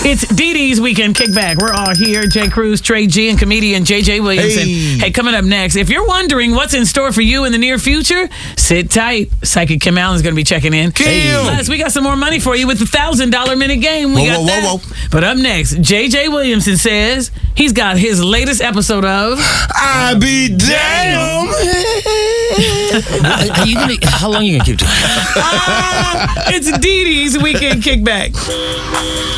It's Dee Dee's Weekend Kickback. We're all here. Jay Cruz, Trey G, and comedian JJ Williamson. Hey, coming up next, if you're wondering what's in store for you in the near future, sit tight. Psychic Kim Allen's going to be checking in. Plus, we got some more money for you with the $1,000 minute game. We got that. But up next, JJ Williamson says he's got his latest episode of I Be Damn. How long are you going to keep doing? It's Dee Dee's Weekend Kickback.